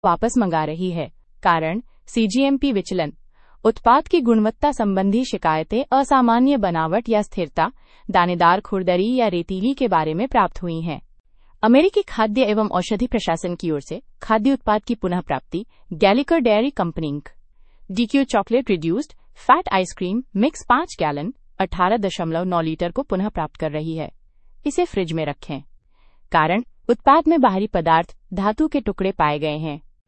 वापस मंगा रही है। कारण सीजीएमपी विचलन। उत्पाद की गुणवत्ता संबंधी शिकायतें असामान्य बनावट या स्थिरता, दानेदार खुरदरी या रेतीली के बारे में प्राप्त हुई हैं। अमेरिकी खाद्य एवं औषधि प्रशासन की ओर से खाद्य उत्पाद की पुनः प्राप्ति गैलिकर dairy company ink DQ chocolate reduced fat ice cream mix 5 gallon 18.9 litre को पुनः प्राप्त कर रही है। इसे फ्रिज में रखें। कारण उत्पाद में बाहरी पदार्थ धातु के टुकड़े पाए गए हैं।